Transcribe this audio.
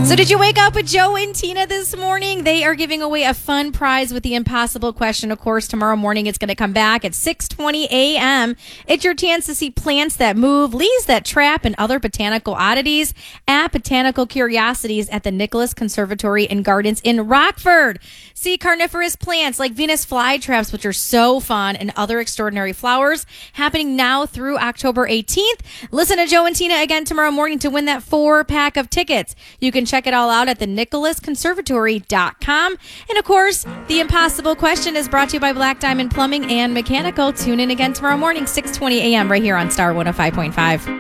So did you wake up with Joe and Tina this morning? They are giving away a fun prize with the impossible question. Of course, tomorrow morning it's going to come back at 6:20 a.m. It's your chance to see plants that move, leaves that trap, and other botanical oddities at Botanical Curiosities at the Nicholas Conservatory and Gardens in Rockford. See carnivorous plants like Venus flytraps, which are so fun, and other extraordinary flowers happening now through October 18th. Listen to Joe and Tina again tomorrow morning to win that 4-pack of tickets. You can check it all out at the nicholasconservatory.com. And of course, the impossible question is brought to you by Black Diamond Plumbing and Mechanical. Tune in again tomorrow morning, 6:20 a.m. right here on Star 105.5.